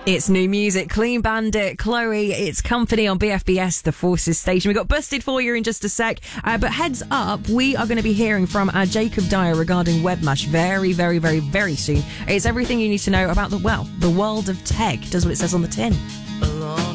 It's new music, Clean Bandit, Chloe, it's Company on BFBS, the Forces station. We got Busted for you in just a sec, but heads up, we are going to be hearing from our Jacob Dyer regarding Webmash very, very, very, very soon. It's everything you need to know about the world of tech. Does what it says on the tin.